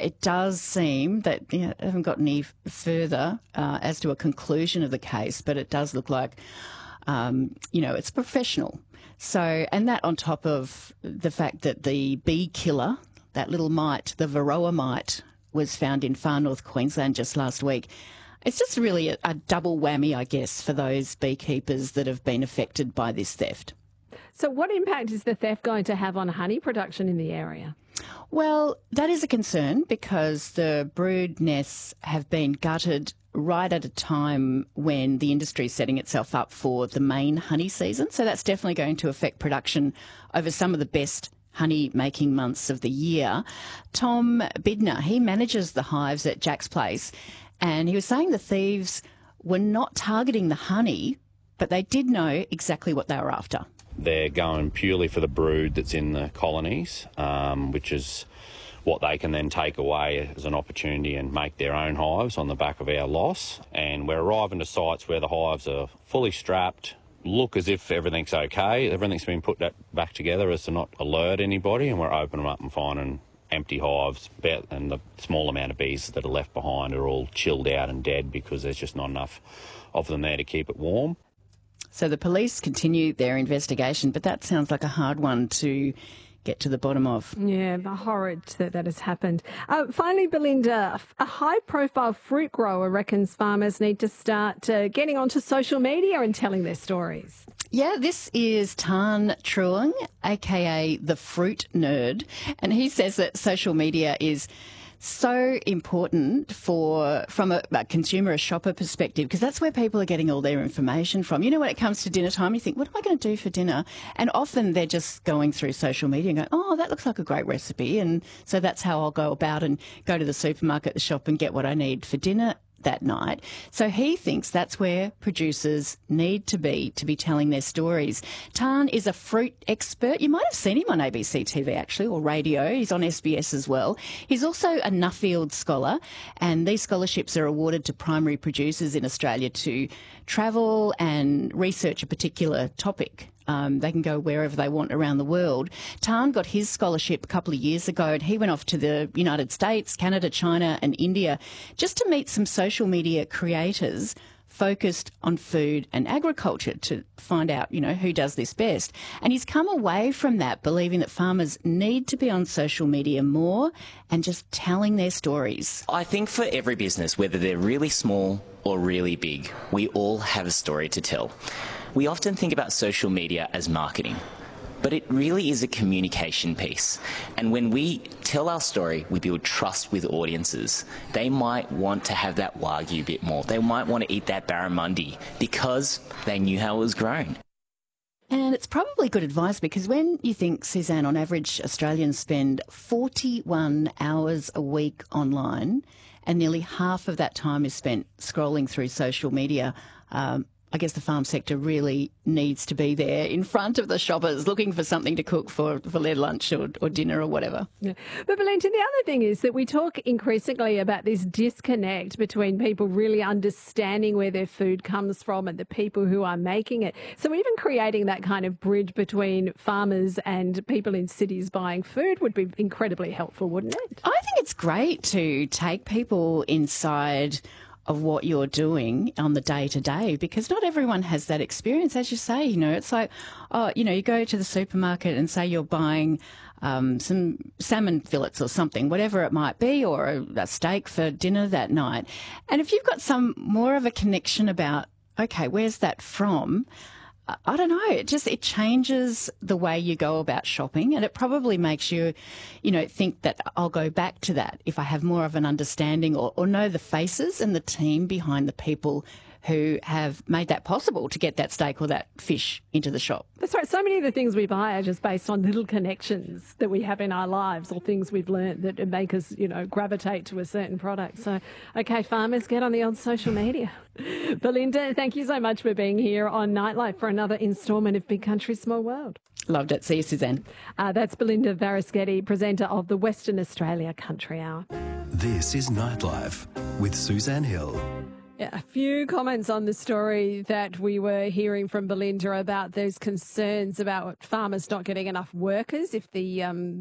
it does seem that, I haven't got any further as to a conclusion of the case, but it does look like, it's professional. So, and that on top of the fact that the bee killer, that little mite, the Varroa mite, was found in far north Queensland just last week. It's just really a double whammy, I guess, for those beekeepers that have been affected by this theft. So what impact is the theft going to have on honey production in the area? Well, that is a concern because the brood nests have been gutted right at a time when the industry is setting itself up for the main honey season. So that's definitely going to affect production over some of the best honey making months of the year. Tom Bidner, he manages the hives at Jack's Place, and he was saying the thieves were not targeting the honey, but they did know exactly what they were after. They're going purely for the brood that's in the colonies, which is what they can then take away as an opportunity and make their own hives on the back of our loss. And we're arriving to sites where the hives are fully strapped, look as if everything's okay. Everything's been put back together as to not alert anybody, and we're opening them up and finding empty hives, and the small amount of bees that are left behind are all chilled out and dead because there's just not enough of them there to keep it warm. So the police continue their investigation, but that sounds like a hard one to get to the bottom of. Yeah, horrid that has happened. Finally, Belinda, a high-profile fruit grower reckons farmers need to start getting onto social media and telling their stories. Yeah, this is Tan Truong, aka the Fruit Nerd, and he says that social media is so important from a consumer, a shopper perspective, because that's where people are getting all their information from. When it comes to dinner time, you think, what am I going to do for dinner? And often they're just going through social media and going, oh, that looks like a great recipe. And so that's how I'll go about and go to the supermarket, the shop, and get what I need for dinner that night. So he thinks that's where producers need to be telling their stories. Tan is a fruit expert. You might have seen him on ABC TV actually, or radio. He's on SBS as well. He's also a Nuffield scholar, and these scholarships are awarded to primary producers in Australia to travel and research a particular topic. They can go wherever they want around the world. Tan got his scholarship a couple of years ago, and he went off to the United States, Canada, China and India just to meet some social media creators focused on food and agriculture to find out, who does this best. And he's come away from that believing that farmers need to be on social media more and just telling their stories. I think for every business, whether they're really small or really big, we all have a story to tell. We often think about social media as marketing, but it really is a communication piece. And when we tell our story, we build trust with audiences. They might want to have that Wagyu a bit more. They might want to eat that barramundi because they knew how it was grown. And it's probably good advice because when you think, Suzanne, on average, Australians spend 41 hours a week online and nearly half of that time is spent scrolling through social media, I guess the farm sector really needs to be there in front of the shoppers looking for something to cook for their lunch or dinner or whatever. Yeah. But Belinda, the other thing is that we talk increasingly about this disconnect between people really understanding where their food comes from and the people who are making it. So even creating that kind of bridge between farmers and people in cities buying food would be incredibly helpful, wouldn't it? I think it's great to take people inside of what you're doing on the day-to-day because not everyone has that experience. As you say, it's like, you go to the supermarket and say you're buying some salmon fillets or something, whatever it might be, or a steak for dinner that night. And if you've got some more of a connection about, okay, where's that from? I don't know. It changes the way you go about shopping, and it probably makes you, think that I'll go back to that if I have more of an understanding or know the faces and the team behind the people who have made that possible to get that steak or that fish into the shop. That's right. So many of the things we buy are just based on little connections that we have in our lives or things we've learned that make us, gravitate to a certain product. So, okay, farmers, get on the old social media. Belinda, thank you so much for being here on Nightlife for another instalment of Big Country, Small World. Loved it. See you, Suzanne. That's Belinda Varischetti, presenter of the Western Australia Country Hour. This is Nightlife with Suzanne Hill. Yeah, a few comments on the story that we were hearing from Belinda about those concerns about farmers not getting enough workers if the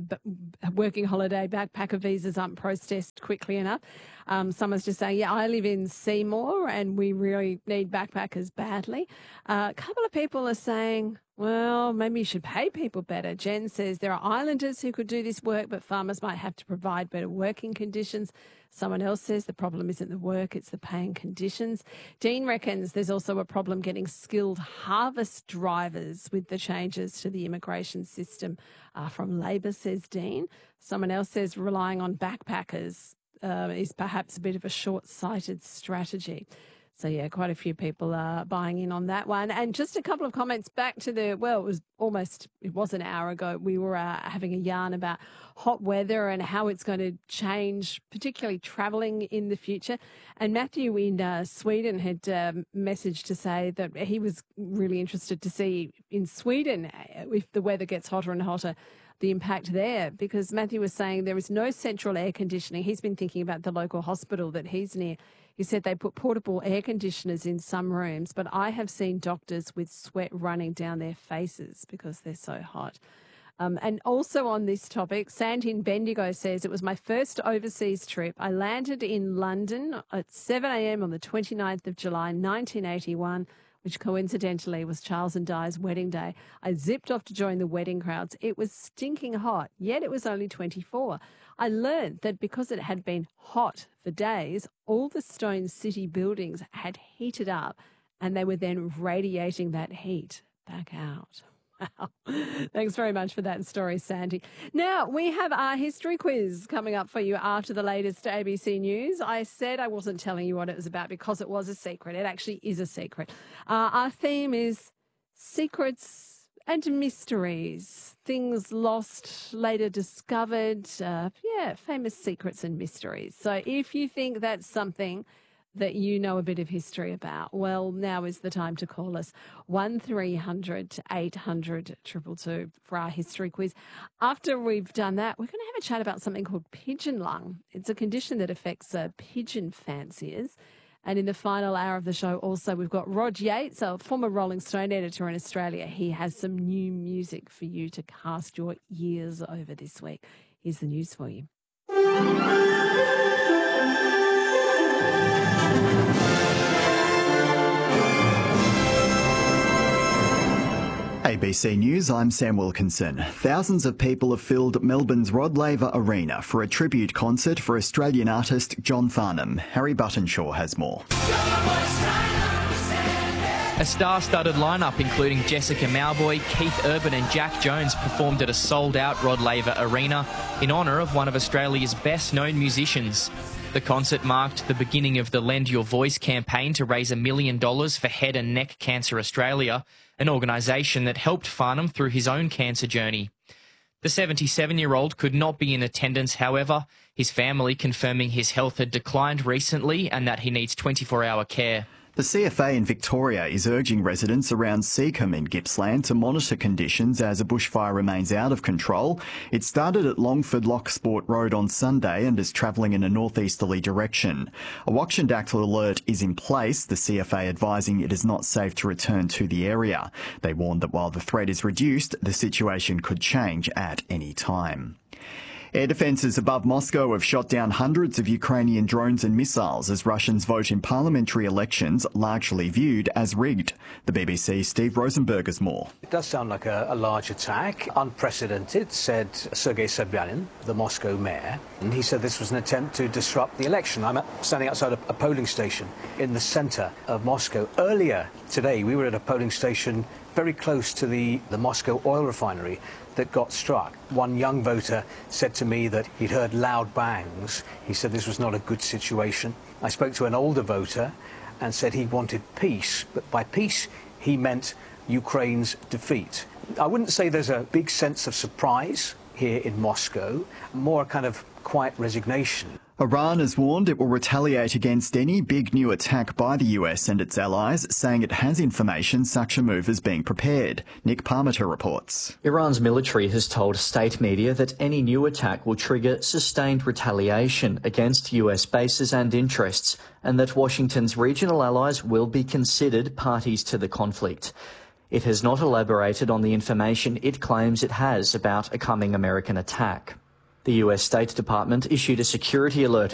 working holiday backpacker visas aren't processed quickly enough. Someone's just saying, yeah, I live in Seymour and we really need backpackers badly. A couple of people are saying, well, maybe you should pay people better. Jen says there are islanders who could do this work, but farmers might have to provide better working conditions. Someone else says the problem isn't the work, it's the paying conditions. Dean reckons there's also a problem getting skilled harvest drivers with the changes to the immigration system from Labor, says Dean. Someone else says relying on backpackers is perhaps a bit of a short-sighted strategy. So, yeah, quite a few people are buying in on that one. And just a couple of comments back to it was an hour ago, we were having a yarn about hot weather and how it's going to change, particularly travelling in the future. And Matthew in Sweden had messaged to say that he was really interested to see in Sweden, if the weather gets hotter and hotter, the impact there, because Matthew was saying there is no central air conditioning. He's been thinking about the local hospital that he's near. He said they put portable air conditioners in some rooms, but I have seen doctors with sweat running down their faces because they're so hot. And also on this topic, Sandy in Bendigo says, it was my first overseas trip. I landed in London at 7 a.m. on the 29th of July, 1981, which coincidentally was Charles and Di's wedding day. I zipped off to join the wedding crowds. It was stinking hot, yet it was only 24. I learned that because it had been hot for days, all the Stone City buildings had heated up and they were then radiating that heat back out. Wow. Thanks very much for that story, Sandy. Now, we have our history quiz coming up for you after the latest ABC News. I said I wasn't telling you what it was about because it was a secret. It actually is a secret. Our theme is secrets and mysteries, things lost, later discovered. Famous secrets and mysteries. So if you think that's something that you know a bit of history about, well, now is the time to call us 1300 800 222 for our history quiz. After we've done that, we're going to have a chat about something called pigeon lung. It's a condition that affects pigeon fanciers. And in the final hour of the show also, we've got Rod Yates, a former Rolling Stone editor in Australia. He has some new music for you to cast your ears over this week. Here's the news for you. ABC News, I'm Sam Wilkinson. Thousands of people have filled Melbourne's Rod Laver Arena for a tribute concert for Australian artist John Farnham. Harry Buttonshaw has more. A star-studded lineup including Jessica Mauboy, Keith Urban and Jack Jones performed at a sold-out Rod Laver Arena in honour of one of Australia's best-known musicians. The concert marked the beginning of the Lend Your Voice campaign to raise $1 million for Head and Neck Cancer Australia, an organisation that helped Farnham through his own cancer journey. The 77-year-old could not be in attendance, however, his family confirming his health had declined recently and that he needs 24-hour care. The CFA in Victoria is urging residents around Seacombe in Gippsland to monitor conditions as a bushfire remains out of control. It started at Longford Locksport Road on Sunday and is travelling in a northeasterly direction. A Wakchandakta alert is in place, the CFA advising it is not safe to return to the area. They warned that while the threat is reduced, the situation could change at any time. Air defences above Moscow have shot down hundreds of Ukrainian drones and missiles as Russians vote in parliamentary elections largely viewed as rigged. The BBC's Steve Rosenberg has more. It does sound like a large attack, unprecedented, said Sergei Sobyanin, the Moscow mayor. And he said this was an attempt to disrupt the election. I'm standing outside a polling station in the centre of Moscow. Earlier today, we were at a polling station very close to the Moscow oil refinery that got struck. One young voter said to me that he'd heard loud bangs. He said this was not a good situation. I spoke to an older voter and said he wanted peace, but by peace he meant Ukraine's defeat. I wouldn't say there's a big sense of surprise here in Moscow, more a kind of quiet resignation. Iran has warned it will retaliate against any big new attack by the US and its allies, saying it has information such a move is being prepared. Nick Parmiter reports. Iran's military has told state media that any new attack will trigger sustained retaliation against US bases and interests, and that Washington's regional allies will be considered parties to the conflict. It has not elaborated on the information it claims it has about a coming American attack. The US State Department issued a security alert